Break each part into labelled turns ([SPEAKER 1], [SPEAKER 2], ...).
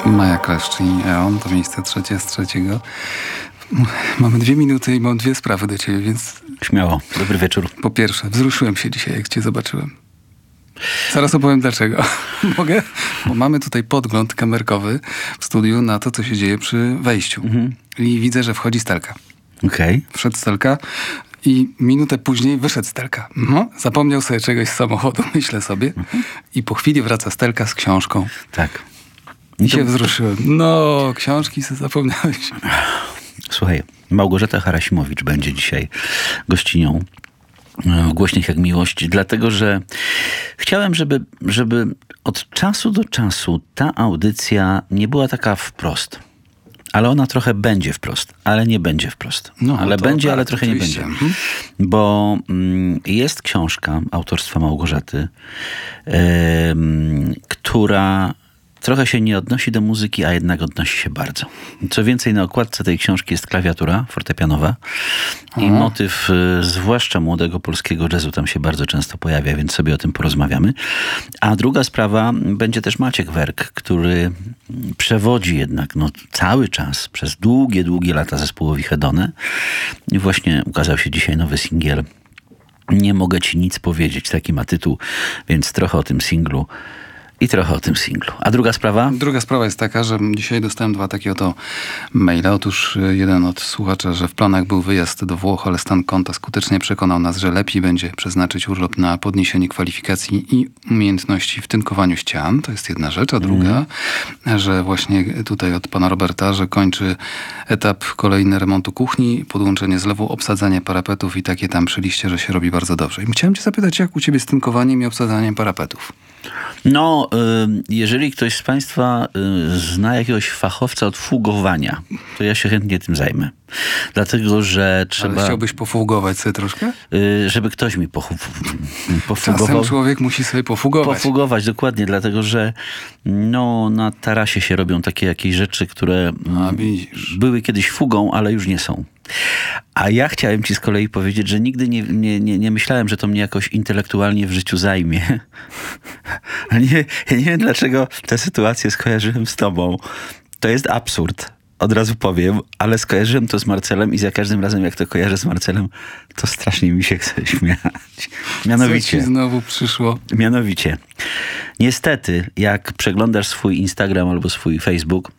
[SPEAKER 1] Maja Kleszcz i Eon, to miejsce trzecie z trzeciego. Mamy 2 minuty i mam 2 sprawy do ciebie, więc...
[SPEAKER 2] Śmiało. Dobry wieczór.
[SPEAKER 1] Po pierwsze, wzruszyłem się dzisiaj, jak cię zobaczyłem. Zaraz opowiem dlaczego. Mogę? Bo mamy tutaj podgląd kamerkowy w studiu na to, co się dzieje przy wejściu. I widzę, że wchodzi Stelka.
[SPEAKER 2] Okej.
[SPEAKER 1] Wszedł Stelka i minutę później wyszedł Stelka. Zapomniał sobie czegoś z samochodu, myślę sobie. I po chwili wraca Stelka z książką.
[SPEAKER 2] Tak.
[SPEAKER 1] I się wzruszyłem. No, książki sobie zapomniałeś.
[SPEAKER 2] Słuchaj, Małgorzata Harasimowicz będzie dzisiaj gościnią w Głośnych jak miłość, dlatego że chciałem, żeby od czasu do czasu ta audycja nie była taka wprost. Ale ona trochę będzie wprost, ale nie będzie wprost.
[SPEAKER 1] No,
[SPEAKER 2] ale będzie,
[SPEAKER 1] tak,
[SPEAKER 2] ale trochę
[SPEAKER 1] oczywiście.
[SPEAKER 2] nie będzie. Bo jest książka autorstwa Małgorzaty, która trochę się nie odnosi do muzyki, a jednak odnosi się bardzo. Co więcej, na okładce tej książki jest klawiatura fortepianowa i motyw zwłaszcza młodego polskiego jazzu tam się bardzo często pojawia, więc sobie o tym porozmawiamy. A druga sprawa, będzie też Maciek Werk, który przewodzi jednak cały czas, przez długie, długie lata zespołowi Hedone. I właśnie ukazał się dzisiaj nowy singiel. Nie mogę ci nic powiedzieć, taki ma tytuł, więc trochę o tym singlu. I trochę o tym singlu. A druga sprawa?
[SPEAKER 1] Druga sprawa jest taka, że dzisiaj dostałem 2 takie oto maile. Otóż jeden od słuchacza, że w planach był wyjazd do Włoch, ale stan konta skutecznie przekonał nas, że lepiej będzie przeznaczyć urlop na podniesienie kwalifikacji i umiejętności w tynkowaniu ścian. To jest jedna rzecz. A druga, że właśnie tutaj od pana Roberta, że kończy etap kolejny remontu kuchni, podłączenie zlewu, obsadzanie parapetów i takie tam przy liście, że się robi bardzo dobrze. I chciałem cię zapytać, jak u ciebie z tynkowaniem i obsadzaniem parapetów?
[SPEAKER 2] No, jeżeli ktoś z państwa zna jakiegoś fachowca od fugowania, to ja się chętnie tym zajmę. Dlatego, że trzeba...
[SPEAKER 1] Ale chciałbyś pofugować sobie troszkę?
[SPEAKER 2] Żeby ktoś mi pofugował.
[SPEAKER 1] Czasem człowiek musi sobie pofugować.
[SPEAKER 2] Pofugować, dokładnie, dlatego, że na tarasie się robią takie jakieś rzeczy, które były kiedyś fugą, ale już nie są. A ja chciałem ci z kolei powiedzieć, że nigdy nie myślałem, że to mnie jakoś intelektualnie w życiu zajmie. Ale ja nie wiem, dlaczego tę sytuację skojarzyłem z tobą. To jest absurd, od razu powiem, ale skojarzyłem to z Marcelem i za każdym razem, jak to kojarzę z Marcelem, to strasznie mi się chce śmiać. Mianowicie.
[SPEAKER 1] Co ci znowu przyszło?
[SPEAKER 2] Mianowicie. Niestety, jak przeglądasz swój Instagram albo swój Facebook,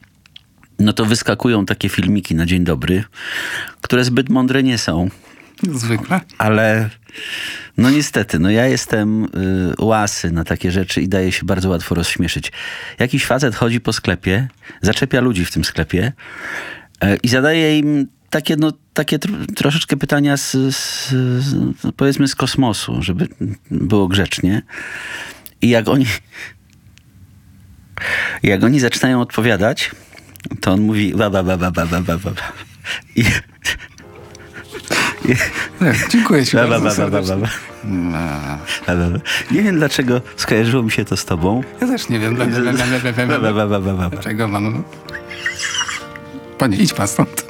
[SPEAKER 2] no to wyskakują takie filmiki na dzień dobry, które zbyt mądre nie są.
[SPEAKER 1] Zwykle.
[SPEAKER 2] Ale no niestety, ja jestem łasy na takie rzeczy i daje się bardzo łatwo rozśmieszyć. Jakiś facet chodzi po sklepie, zaczepia ludzi w tym sklepie i zadaje im takie troszeczkę pytania powiedzmy z kosmosu, żeby było grzecznie. I jak oni zaczynają odpowiadać, to on mówi
[SPEAKER 1] Dziękuję ci bardzo.
[SPEAKER 2] Nie wiem, dlaczego skojarzyło mi się to z tobą.
[SPEAKER 1] Ja też nie wiem. Dlaczego mam... Panie, idź pan stąd.